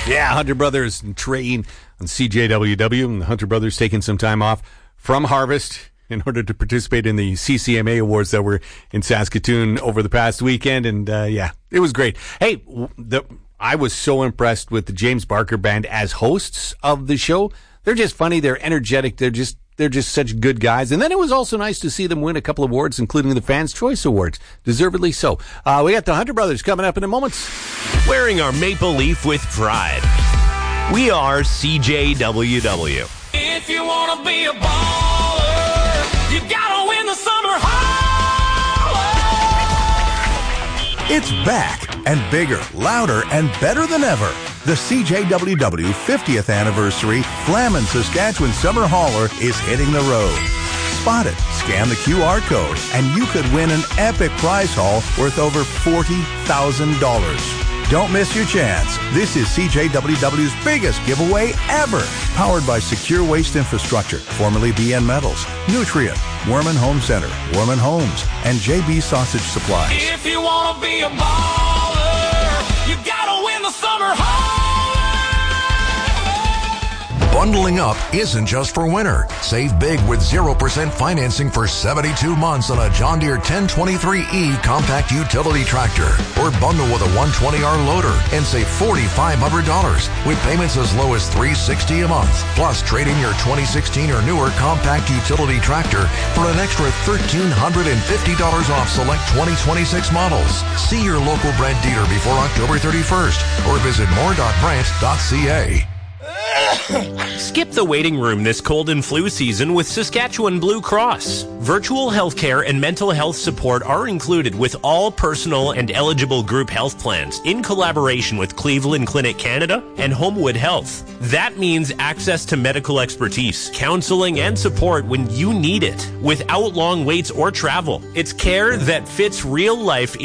Yeah, Hunter Brothers train on CJWW, and the Hunter Brothers taking some time off from Harvest in order to participate in the CCMA Awards that were in Saskatoon over the past weekend, and yeah, it was great. Hey, I was so impressed with the James Barker Band as hosts of the show. They're just funny, they're energetic, they're just such good guys. And then it was also nice to see them win a couple of awards, including the Fans' Choice Awards. Deservedly so. We got the Hunter Brothers coming up in a moment. Wearing our maple leaf with pride. We are CJWW. If you want to be a baller, you got to win the summer holler. It's back and bigger, louder, and better than ever. The CJWW 50th Anniversary Flamin' Saskatchewan Summer Hauler is hitting the road. Spot it, scan the QR code, and you could win an epic prize haul worth over $40,000. Don't miss your chance. This is CJWW's biggest giveaway ever. Powered by Secure Waste Infrastructure, formerly BN Metals, Nutrient, Worman Home Center, Worman Homes, and JB Sausage Supplies. If you want to be a baller, you got to win the summer holler. Bundling up isn't just for winter. Save big with 0% financing for 72 months on a John Deere 1023E compact utility tractor. Or bundle with a 120R loader and save $4,500 with payments as low as $360 a month. Plus, trade in your 2016 or newer compact utility tractor for an extra $1,350 off select 2026 models. See your local Brent dealer before October 31st or visit more.brent.ca. Skip the waiting room this cold and flu season with Saskatchewan Blue Cross. Virtual healthcare and mental health support are included with all personal and eligible group health plans in collaboration with Cleveland Clinic Canada and Homewood Health. That means access to medical expertise, counseling, and support when you need it without long waits or travel. It's care that fits real life